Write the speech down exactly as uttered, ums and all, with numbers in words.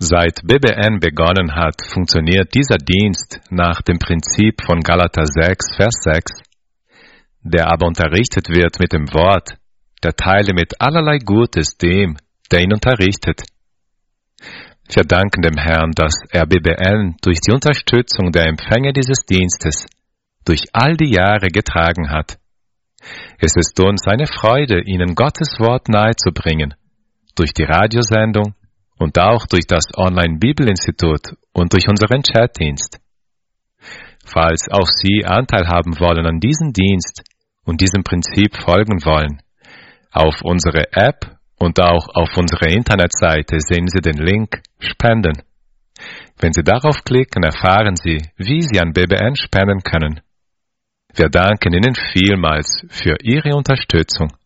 Seit B B N begonnen hat, funktioniert dieser Dienst nach dem Prinzip von Galater sechs, Vers sechs. Der aber unterrichtet wird mit dem Wort, der teile mit allerlei Gutes dem, der ihn unterrichtet. Wir danken dem Herrn, dass er B B N durch die Unterstützung der Empfänger dieses Dienstes durch all die Jahre getragen hat. Es ist uns eine Freude, Ihnen Gottes Wort nahezubringen, durch die Radiosendung und auch durch das Online-Bibelinstitut und durch unseren Chatdienst. Falls auch Sie Anteil haben wollen an diesem Dienst und diesem Prinzip folgen wollen, auf unsere App und auch auf unserer Internetseite sehen Sie den Link Spenden. Wenn Sie darauf klicken, erfahren Sie, wie Sie an B B N spenden können. Wir danken Ihnen vielmals für Ihre Unterstützung.